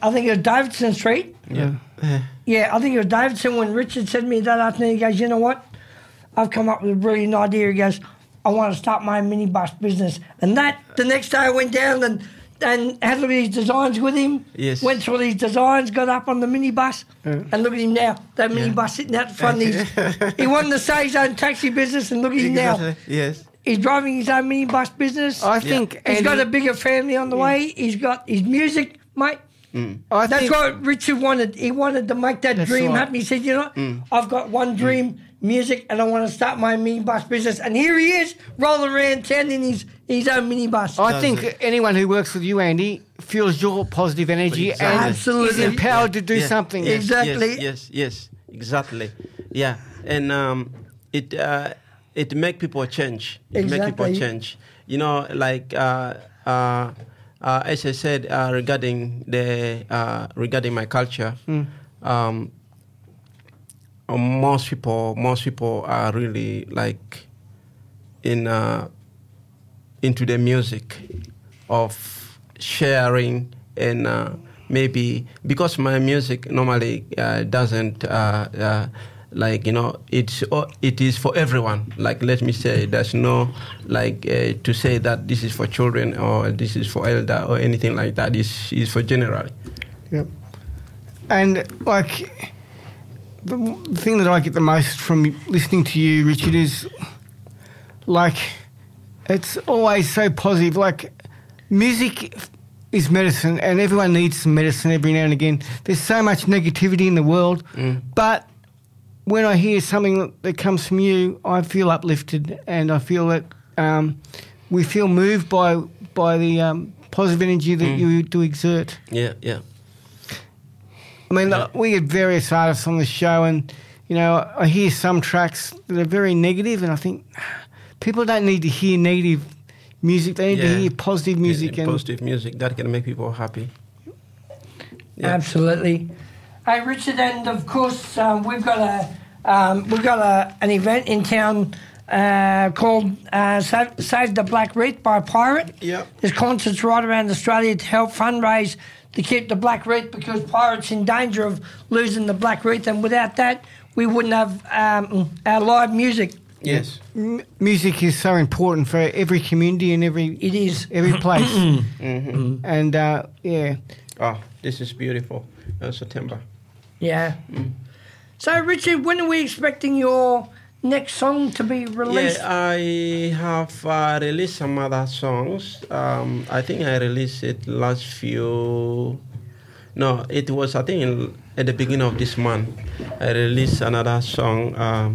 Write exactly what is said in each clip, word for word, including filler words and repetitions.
I think it was Davidson Street. Yeah. Yeah. Yeah, I think it was Davidson when Richard said to me that afternoon, he goes, you know what? I've come up with a brilliant idea. He goes, I want to start my minibus business. And that, the next day I went down and, and had a look at his designs with him. Yes. Went through these designs, got up on the minibus, Yeah. and look at him now. That minibus sitting out the front. He's, he wanted to say his own taxi business, and look at him now. Exactly. Yes. He's driving his own minibus business. I think He's Andy, got a bigger family on the way. He's got his music, mate. I That's think, what Richard wanted. He wanted to make that That's dream right. happen. He said, you know, I've got one dream, music, and I want to start my minibus business. And here he is, rolling around town in his, his own minibus. I Does think it? anyone who works with you, Andy, feels your positive energy Exactly. and Absolutely. is empowered to do Yeah. something. Yes, Exactly. Yes, yes, yes, exactly. Yeah, and um, it uh, it make people change. It make people Exactly. change. You know, like uh, uh, uh, as I said uh, regarding the uh, regarding my culture. Um, uh, most people, most people are really like in uh, into the music of sharing and uh, maybe because my music normally uh, doesn't uh, uh, like you know it's uh, it is for everyone. Like let me say, there's no like uh, to say that this is for children or this is for elder or anything like that. This is for general. Yep. And like the thing that I get the most from listening to you, Richard, is like it's always so positive. Like music is medicine, and everyone needs some medicine every now and again. There's so much negativity in the world, Mm. but when I hear something that comes from you, I feel uplifted, and I feel that um, we feel moved by by the um, positive energy that Mm. you do exert. Yeah, yeah. I mean, Yeah. like, we get various artists on the show, and you know, I hear some tracks that are very negative, and I think people don't need to hear negative music; they need Yeah. to hear positive music. Yeah, and positive music that can make people happy. Yeah. Absolutely. Hey, Richard, and of course um, we've got a um, we've got a, an event in town uh, called uh, Save, Save the Black Wreath by Pirate. Yeah. There's concerts right around Australia to help fundraise to keep the black wreath because Pirate's in danger of losing the black wreath, and without that, we wouldn't have um, our live music. Yes. M- music is so important for every community and every It is. every place. Mm-hmm. And uh, yeah, Oh, this is beautiful. Uh, September. Yeah. So, Richard, when are we expecting your next song to be released? Yeah, I have uh, released some other songs. Um, I think I released it last few. No, it was I think in, at the beginning of this month. I released another song. Um,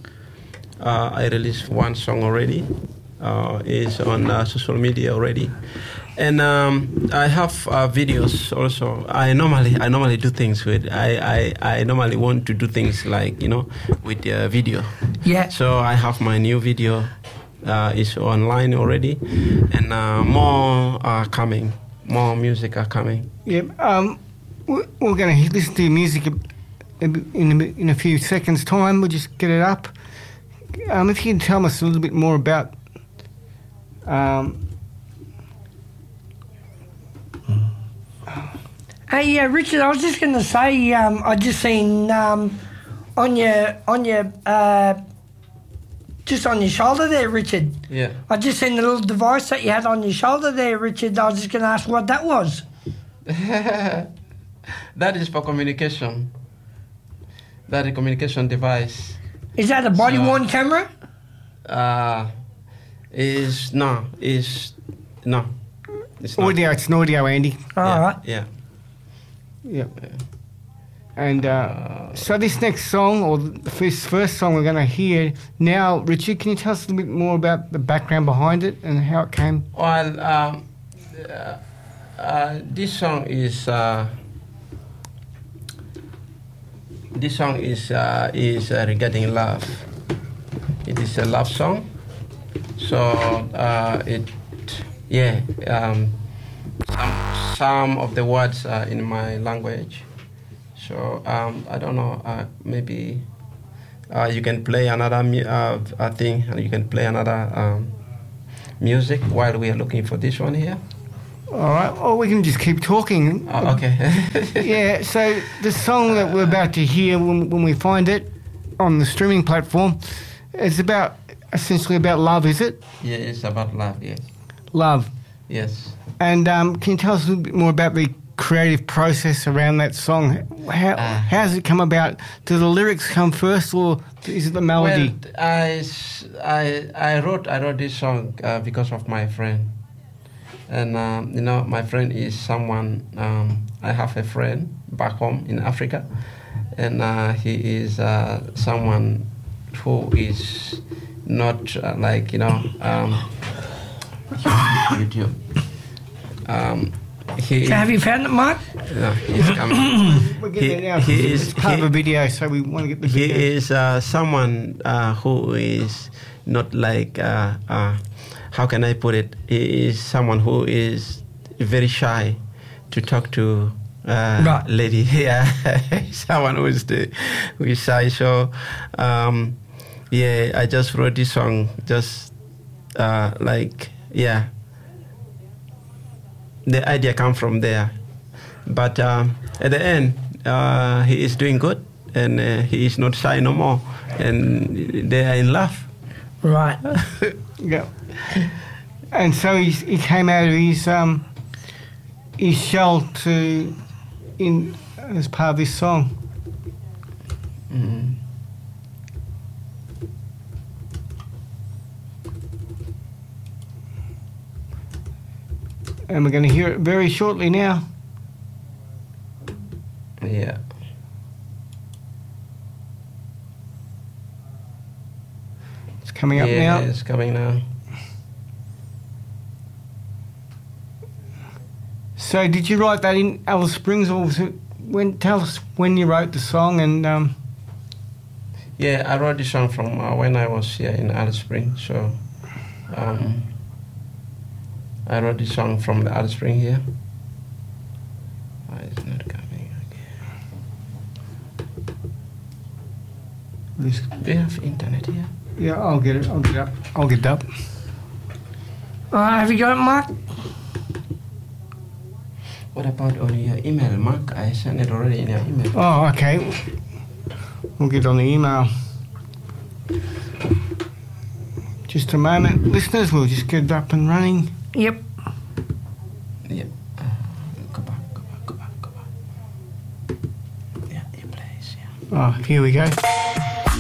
uh, I released one song already. Uh, it's on uh, social media already, and um, I have uh, videos also. I normally I normally do things with. I, I, I normally want to do things like you know with uh, video. Yeah. So I have my new video. Uh, is online already, and uh, more are coming. More music are coming. yeah. Um, we- we're going to listen to your music a- a bit in a, in a few seconds' time. We'll just get it up. Um, if you can tell us a little bit more about. Um, Hey, uh, Richard, I was just going to say, um, I just seen um, on your on your uh, just on your shoulder there, Richard. Yeah. I just seen the little device that you had on your shoulder there, Richard. I was just going to ask what that was. That is for communication. That is a communication device. Is that a body So- worn camera? Uh, is no, is no. It's not. audio, it's an audio, Andy. All yeah, right. Yeah. Yeah. And uh, so this next song, or the first, first song we're going to hear now, Richard, can you tell us a little bit more about the background behind it and how it came? Well, um, uh, uh, this song is uh, this song is uh, is uh, regarding love. It is a love song. So uh, it, yeah. Um, some some of the words are in my language. So um, I don't know. Uh, maybe uh, you can play another mu- uh, uh, thing, and you can play another um, music while we are looking for this one here. All right. Well, we can just keep talking. Oh, okay. Yeah. So the song that we're about to hear, when, when we find it on the streaming platform, it's about essentially about love, is it? Yeah, it's about love. Yes. Love. Yes. And um, can you tell us a little bit more about the creative process around that song? How Uh, how does it come about? Do the lyrics come first, or is it the melody? Well, I, s- I, I wrote I wrote this song uh, because of my friend, and um, you know my friend is someone. Um, I have a friend back home in Africa, and uh, he is uh, someone who is not uh, like you know um, YouTube. Um, he, So have you found it, Mark? no, he's coming. We're getting he- it now. he It's is- part he- of a video, so we want to get the He video. is uh, someone uh, who is not like, uh, uh, how can I put it? He is someone who is very shy to talk to uh, Right. lady. Yeah, someone who is, the, who is shy. So, um, yeah, I just wrote this song just uh, like, yeah. The idea come from there. But um, at the end, uh, he is doing good, and uh, he is not shy no more, and they are in love. Right. Yeah. And so he he came out of his um his shell to in as part of this song. Mm. And we're going to hear it very shortly now. Yeah. It's coming up yeah, now. it's coming now. So did you write that in Alice Springs, or was it when? Tell us when you wrote the song and um, Yeah, I wrote this song from uh, when I was here in Alice Springs. So, um, I wrote this song from the Alice Springs here. Why is it not coming again? this, Do you have internet here? yeah, I'll get it. I'll get it up. I'll get it up. All right, have you got it, Mark? What about on your email, Mark? I sent it already in your email. Oh, okay. We'll get it on the email. Just a moment, listeners. We'll just get it up and running. Yep. Yeah. Uh, go back, go back, go back, go back. Yeah, it plays, yeah. Oh, here we go.